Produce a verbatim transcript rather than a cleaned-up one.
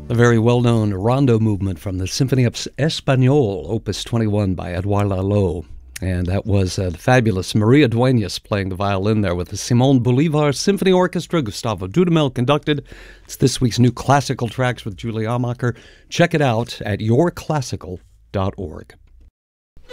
A very well-known rondo movement from the Symphony Español, Opus twenty-one by Edouard Lalo. And that was uh, the fabulous Maria Duenas playing the violin there with the Simon Bolivar Symphony Orchestra. Gustavo Dudamel conducted. It's this week's new Classical Tracks with Julie Amacher. Check it out at your classical dot org.